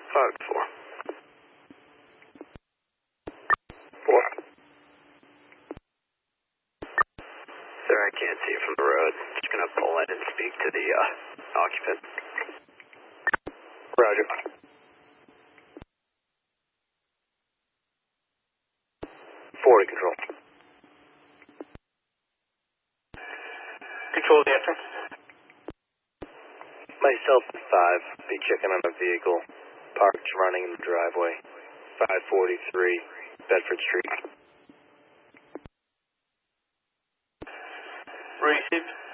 5-4. 4. Sir, I can't see you from the road. Just gonna pull in and speak to the occupant. Roger. 40 control. Control the answer. Myself and 5 be checking on a vehicle parked running in the driveway. 543 Bedford Street. Received.